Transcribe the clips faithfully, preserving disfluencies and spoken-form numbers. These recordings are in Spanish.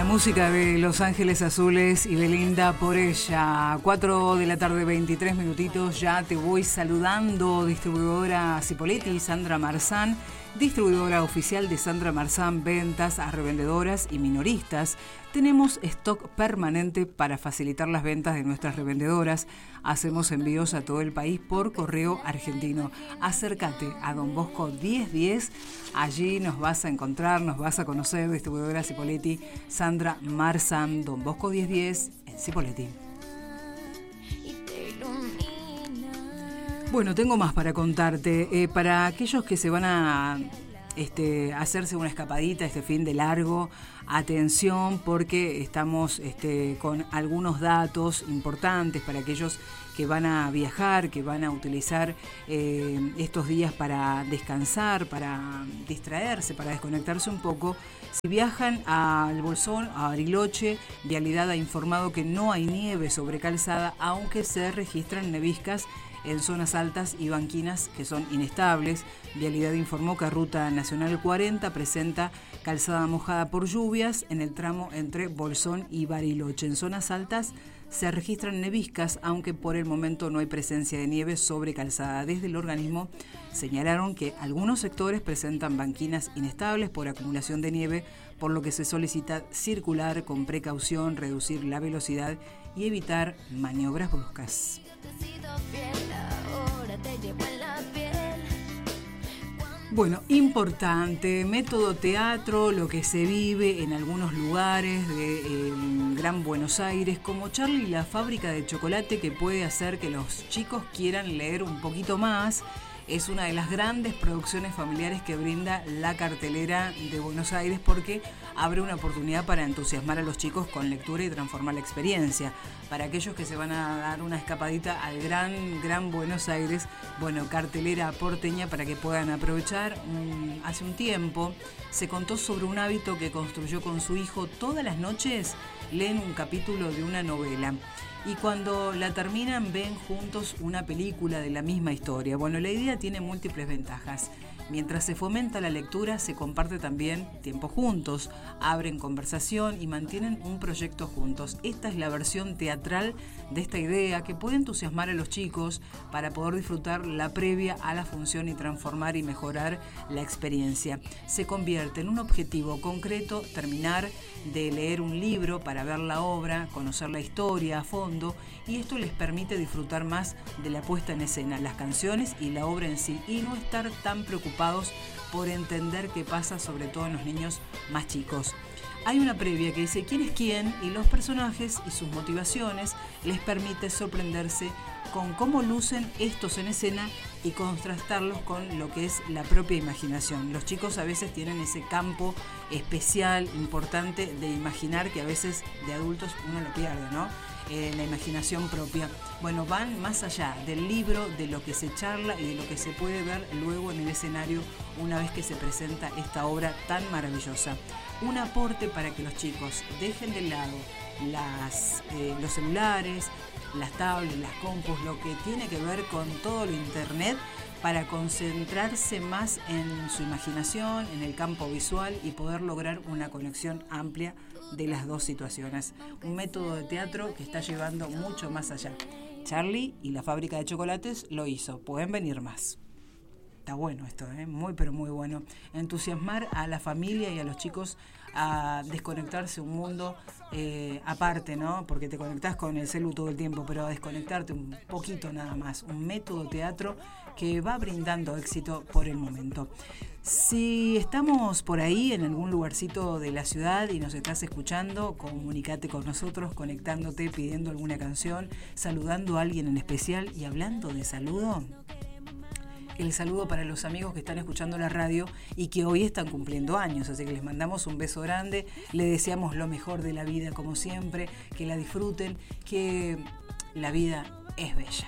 música de Los Ángeles Azules y Belinda por ella. cuatro de la tarde, veintitrés minutitos. Ya te voy saludando. Distribuidora Cipoletti, Sandra Marzán. Distribuidora oficial de Sandra Marzán, ventas a revendedoras y minoristas. Tenemos stock permanente para facilitar las ventas de nuestras revendedoras. Hacemos envíos a todo el país por correo argentino. Acércate a Don Bosco diez diez. Allí nos vas a encontrar, nos vas a conocer. Distribuidora Cipoletti, Sandra Marzán, Don Bosco diez diez en Cipoletti. Bueno, tengo más para contarte. Eh, para aquellos que se van a este, hacerse una escapadita este fin de largo, atención porque estamos este, con algunos datos importantes para aquellos que van a viajar, que van a utilizar eh, estos días para descansar, para distraerse, para desconectarse un poco. Si viajan al Bolsón, a Bariloche, Vialidad ha informado que no hay nieve sobre calzada, aunque se registran neviscas en zonas altas y banquinas que son inestables. Vialidad informó que Ruta Nacional cuarenta presenta calzada mojada por lluvias en el tramo entre Bolsón y Bariloche. En zonas altas se registran neviscas, aunque por el momento no hay presencia de nieve sobre calzada. Desde el organismo señalaron que algunos sectores presentan banquinas inestables por acumulación de nieve, por lo que se solicita circular con precaución, reducir la velocidad y evitar maniobras bruscas. Bueno, importante, método teatro, lo que se vive en algunos lugares de eh, Gran Buenos Aires, como Charlie y la fábrica de chocolate, que puede hacer que los chicos quieran leer un poquito más. Es una de las grandes producciones familiares que brinda la cartelera de Buenos Aires, porque abre una oportunidad para entusiasmar a los chicos con lectura y transformar la experiencia. Para aquellos que se van a dar una escapadita al gran, gran Buenos Aires, bueno, cartelera porteña para que puedan aprovechar. Um, hace un tiempo se contó sobre un hábito que construyó con su hijo. Todas las noches leen un capítulo de una novela. Y cuando la terminan ven juntos una película de la misma historia. Bueno, la idea tiene múltiples ventajas. Mientras se fomenta la lectura, se comparte también tiempo juntos, abren conversación y mantienen un proyecto juntos. Esta es la versión teatral de esta idea que puede entusiasmar a los chicos para poder disfrutar la previa a la función y transformar y mejorar la experiencia. Se convierte en un objetivo concreto terminar de leer un libro para ver la obra, conocer la historia a fondo, y esto les permite disfrutar más de la puesta en escena, las canciones y la obra en sí, y no estar tan preocupados por entender qué pasa, sobre todo en los niños más chicos. Hay una previa que dice quién es quién y los personajes y sus motivaciones les permite sorprenderse con cómo lucen estos en escena y contrastarlos con lo que es la propia imaginación. Los chicos a veces tienen ese campo especial, importante de imaginar, que a veces de adultos uno lo pierde, ¿no? Eh, la imaginación propia. Bueno, van más allá del libro, de lo que se charla y de lo que se puede ver luego en el escenario una vez que se presenta esta obra tan maravillosa. Un aporte para que los chicos dejen de lado las, eh, los celulares, las tablets, las compus, lo que tiene que ver con todo lo internet, para concentrarse más en su imaginación, en el campo visual y poder lograr una conexión amplia de las dos situaciones. Un método de teatro que está llevando mucho más allá. Charlie y la fábrica de chocolates lo hizo. Pueden venir más. Está bueno esto, ¿eh? Muy pero muy bueno. Entusiasmar a la familia y a los chicos a desconectarse un mundo eh, aparte, ¿no? Porque te conectás con el celu todo el tiempo, pero a desconectarte un poquito nada más. Un método teatro que va brindando éxito por el momento. Si estamos por ahí en algún lugarcito de la ciudad y nos estás escuchando, comunícate con nosotros, conectándote, pidiendo alguna canción, saludando a alguien en especial. Y hablando de saludo, el saludo para los amigos que están escuchando la radio y que hoy están cumpliendo años, así que les mandamos un beso grande, les deseamos lo mejor de la vida como siempre, que la disfruten, que la vida es bella.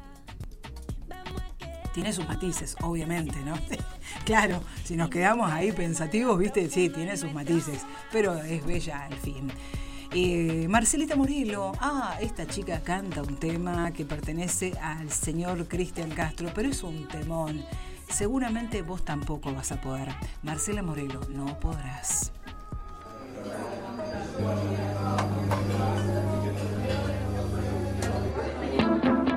Tiene sus matices, obviamente, ¿no? Claro, si nos quedamos ahí pensativos, ¿viste? Sí, tiene sus matices, pero es bella al fin. Eh, Marcelita Morillo, ah, esta chica canta un tema que pertenece al señor Cristian Castro, pero es un temón. Seguramente vos tampoco vas a poder. Marcela Morillo, no podrás.